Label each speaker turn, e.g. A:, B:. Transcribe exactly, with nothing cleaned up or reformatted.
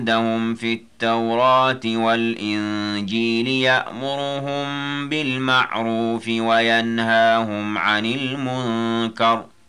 A: عندهم في التوراة والإنجيل يأمرهم بالمعروف وينهاهم عن المنكر